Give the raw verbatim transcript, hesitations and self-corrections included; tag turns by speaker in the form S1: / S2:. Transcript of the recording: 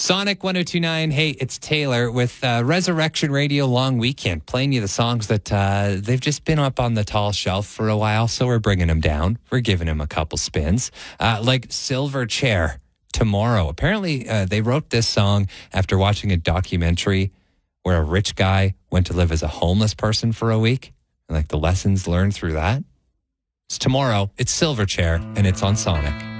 S1: Sonic one oh two point nine. Hey, it's Taylor with uh, Resurrection Radio Long Weekend, playing you the songs that uh, they've just been up on the tall shelf for a while, so we're bringing them down. We're giving them a couple spins. Uh, like Silver Chair, Tomorrow. Apparently, uh, they wrote this song after watching a documentary where a rich guy went to live as a homeless person for a week, and like the lessons learned through that. It's Tomorrow, it's Silver Chair, and it's on Sonic.